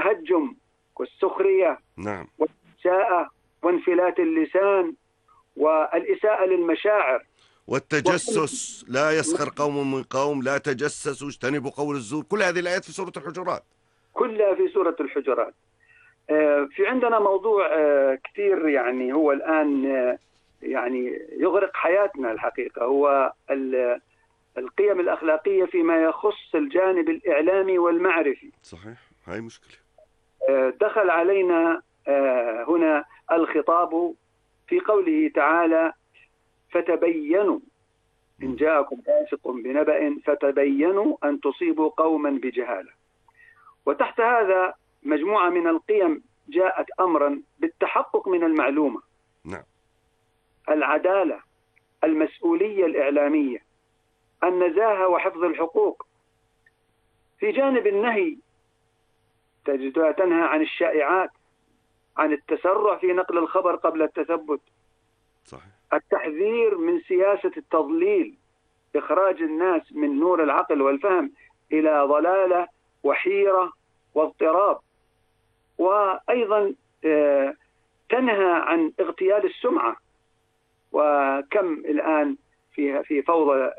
التهجم والسخرية نعم. والإساءة وانفلات اللسان والإساءة للمشاعر. والتجسس، لا يسخر قوم من قوم، لا تجسسوا، اجتنبوا قول الزور، كل هذه الآيات في سورة الحجرات. كلها في سورة الحجرات. في عندنا موضوع كثير يعني هو الآن يعني يغرق حياتنا الحقيقة، هو القيم الأخلاقية فيما يخص الجانب الإعلامي والمعرفي. صحيح، هاي مشكلة. دخل علينا هنا الخطاب في قوله تعالى: فتبينوا إن جاءكم فاسق بنبأ فتبينوا أن تصيبوا قوما بجهالة. وتحت هذا مجموعة من القيم جاءت أمرا بالتحقق من المعلومة. نعم. العدالة، المسؤولية الإعلامية، النزاهة وحفظ الحقوق. في جانب النهي تجدها تنهى عن الشائعات، عن التسرع في نقل الخبر قبل التثبت. صحيح. التحذير من سياسة التضليل، إخراج الناس من نور العقل والفهم إلى ضلالة وحيرة واضطراب. وأيضا تنهى عن اغتيال السمعة. وكم الآن في فوضى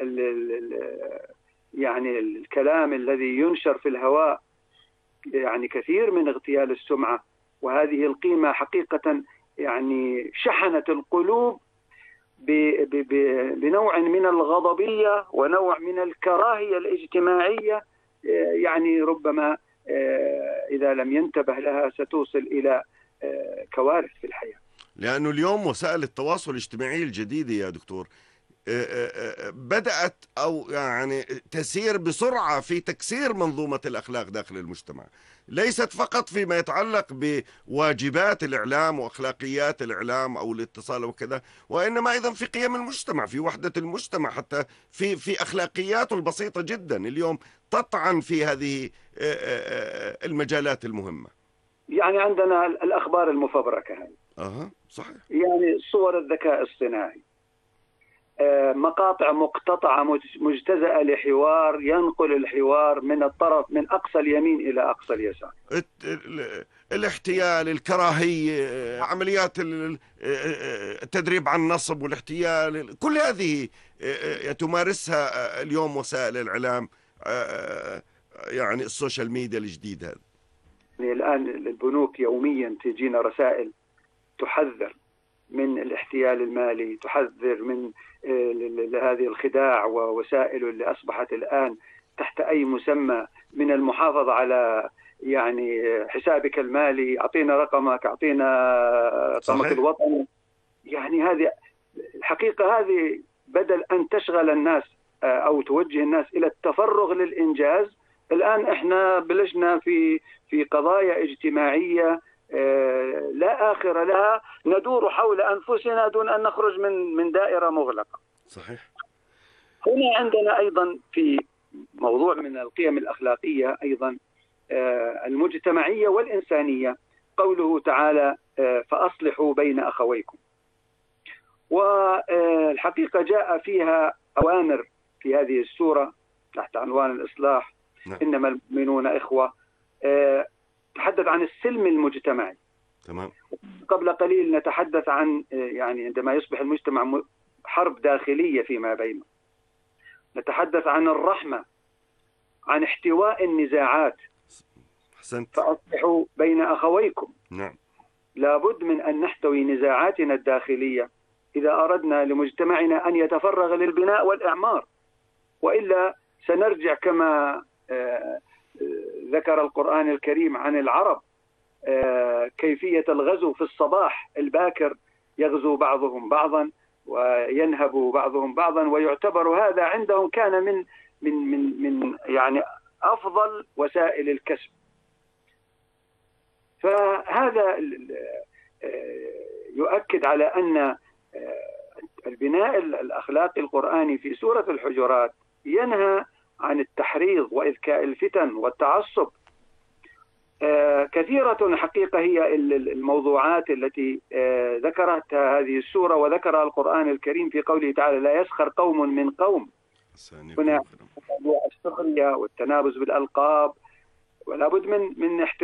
يعني الكلام الذي ينشر في الهواء، يعني كثير من اغتيال السمعة. وهذه القيمة حقيقة يعني شحنت القلوب بنوع من الغضبية ونوع من الكراهية الاجتماعية، يعني ربما إذا لم ينتبه لها ستوصل إلى كوارث في الحياة. لأنه اليوم وسائل التواصل الاجتماعي الجديدة يا دكتور بدأت أو يعني تسير بسرعة في تكسير منظومة الأخلاق داخل المجتمع، ليست فقط فيما يتعلق بواجبات الإعلام وأخلاقيات الإعلام أو الاتصال وكذا، وإنما أيضا في قيم المجتمع، في وحدة المجتمع، حتى في أخلاقياته البسيطة جدا اليوم تطعن في هذه المجالات المهمة. يعني عندنا الأخبار المفبركة هذه. صحيح. يعني صور الذكاء الصناعي، مقاطع مقتطعة مجتزأة لحوار ينقل الحوار من الطرف من أقصى اليمين إلى أقصى اليسار. الاحتيال، الكراهية، عمليات التدريب على النصب والاحتيال، كل هذه تمارسها اليوم وسائل الإعلام، يعني السوشيال ميديا الجديد هذا. يعني الآن البنوك يوميا تجينا رسائل تحذر من الاحتيال المالي، تحذر من هذه الخداع ووسائل اللي أصبحت الآن تحت أي مسمى من المحافظة على يعني حسابك المالي، أعطينا رقمك، أعطينا رقمك الوطني. يعني هذه الحقيقة، هذه بدل أن تشغل الناس أو توجه الناس إلى التفرغ للإنجاز، الآن إحنا بلشنا في قضايا اجتماعية لا آخر لها، ندور حول أنفسنا دون أن نخرج من دائرة مغلقة. صحيح. هنا عندنا أيضا في موضوع من القيم الأخلاقية أيضا المجتمعية والإنسانية، قوله تعالى: فأصلحوا بين أخويكم. والحقيقة جاء فيها أوامر في هذه السورة تحت عنوان الإصلاح. نعم. إنما المؤمنون إخوة. تحدث عن السلم المجتمعي. تمام. قبل قليل نتحدث عن يعني عندما يصبح المجتمع حرب داخلية فيما بينه. نتحدث عن الرحمة، عن احتواء النزاعات. أحسنت. فأصلحوا بين أخويكم. نعم. لابد من أن نحتوي نزاعاتنا الداخلية إذا أردنا لمجتمعنا أن يتفرغ للبناء والإعمار، وإلا سنرجع كما ذكر القرآن الكريم عن العرب كيفية الغزو في الصباح الباكر، يغزو بعضهم بعضا وينهب بعضهم بعضا، ويعتبر هذا عندهم كان من يعني أفضل وسائل الكسب. فهذا يؤكد على أن البناء الأخلاقي القرآني في سورة الحجرات ينهى عن التحريض وإذكاء الفتن والتعصب. كثيرة حقيقة هي الموضوعات التي ذكرتها هذه السورة وذكرها القرآن الكريم في قوله تعالى: لا يسخر قوم من قوم. هنا السخرية والتنابز بالألقاب، ولا بد من